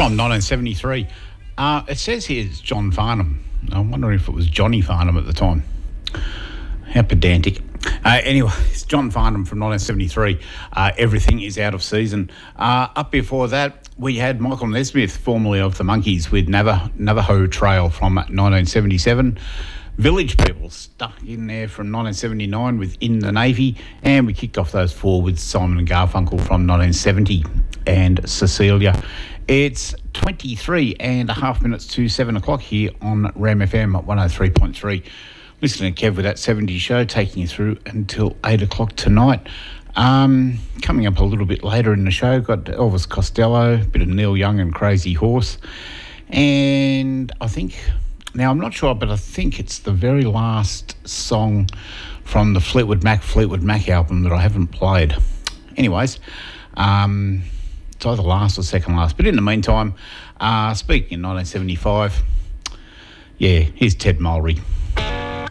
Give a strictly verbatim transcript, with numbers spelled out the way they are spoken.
from nineteen seventy-three. Uh, it says here it's John Farnham. I'm wondering if it was Johnny Farnham at the time. How pedantic. Uh, anyway, it's John Farnham from nineteen seventy-three. Uh, Everything is Out of Season. Uh, up before that, we had Michael Nesmith, formerly of the Monkees, with Nava- Navajo Trail from nineteen seventy-seven. Village People stuck in there from nineteen seventy-nine with In the Navy. And we kicked off those four with Simon and Garfunkel from nineteen seventy and Cecilia. It's twenty-three and a half minutes to seven o'clock here on Ram F M at one oh three point three. Listening to Kev with that seventies show, taking you through until eight o'clock tonight. Um, coming up a little bit later in the show, got Elvis Costello, a bit of Neil Young and Crazy Horse. And I think, now I'm not sure, but I think it's the very last song from the Fleetwood Mac, Fleetwood Mac album that I haven't played. Anyways, um, it's either last or second last. But in the meantime, uh, speaking in nineteen seventy-five, yeah, here's Ted Mulry.